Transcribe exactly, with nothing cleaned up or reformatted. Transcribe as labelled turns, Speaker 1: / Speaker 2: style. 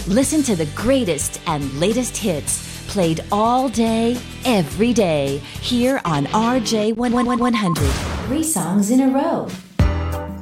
Speaker 1: Listen to the greatest and latest hits played all day, every day, here on R J one hundred. Three songs in a row.